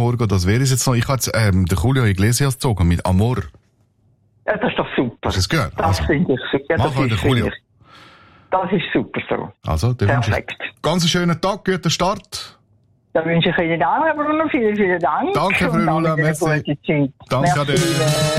Amor gehen, das wäre es jetzt noch. Ich habe jetzt, den Julio Iglesias gezogen mit Amor. Ja, das ist doch super. Hast du es gehört? Das finde ich super. Ja, mach halt den Julio. Das ist super so. Also, dann wünsche Perfekt. ich ganz einen schönen Tag, guten Start. Dann wünsche ich Ihnen auch, Herr Bruno, vielen, vielen Dank. Danke, Frau Rula, merci. Gute Zeit. Danke, Merci.